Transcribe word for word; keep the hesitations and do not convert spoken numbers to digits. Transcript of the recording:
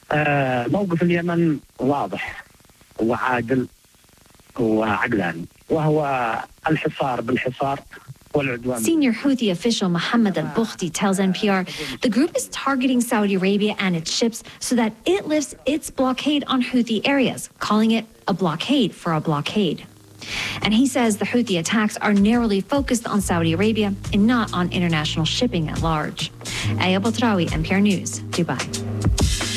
آه، موقف اليمن واضح وعادل وعقلاني، وهو الحصار بالحصار والعدوان. Senior Houthi official Mohammed al-Bukhti tells N P R the group is targeting Saudi Arabia and its ships so that it lifts its blockade on Houthi areas, calling it a blockade for a blockade. And he says the Houthi attacks are narrowly focused on Saudi Arabia and not on international shipping at large. Aya Botrawi, N P R News, Dubai.